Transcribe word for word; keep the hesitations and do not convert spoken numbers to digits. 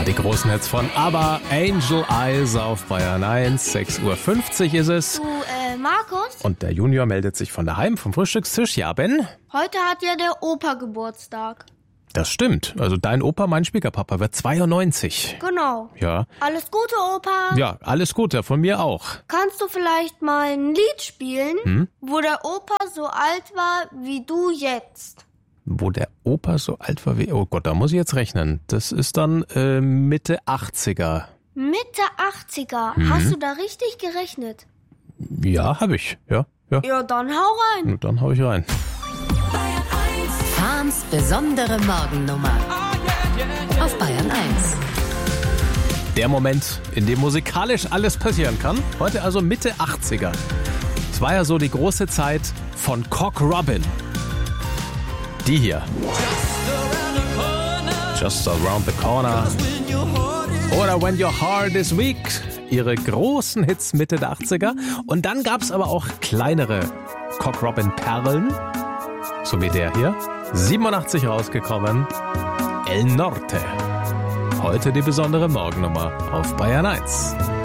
Ja, die großen Hits von ABBA, Angel Eyes auf Bayern eins. sechs Uhr fünfzig ist es. Du, äh, Markus? Und der Junior meldet sich von daheim vom Frühstückstisch. Ja, Ben? Heute hat ja der Opa Geburtstag. Das stimmt. Also dein Opa, mein Schwiegerpapa, wird zweiundneunzig. Genau. Ja. Alles Gute, Opa. Ja, alles Gute, von mir auch. Kannst du vielleicht mal ein Lied spielen, Hm? wo der Opa so alt war wie du jetzt? Wo der Opa so alt war wie... Oh Gott, da muss ich jetzt rechnen. Das ist dann äh, Mitte achtziger. Mitte achtziger. Mhm. Hast du da richtig gerechnet? Ja, habe ich. Ja, ja. Ja, dann hau rein. Und dann hau ich rein. Fahns besondere Morgennummer auf Bayern eins. Der Moment, in dem musikalisch alles passieren kann. Heute also Mitte achtziger. Es war ja so die große Zeit von Cock Robin. Die hier. Just around the corner. Oder When Your Heart is Weak. Ihre großen Hits Mitte der achtziger. Und dann gab's aber auch kleinere Cock Robin Perlen. So wie der hier. siebenundachtzig rausgekommen. El Norte. Heute die besondere Morgennummer auf Bayern eins.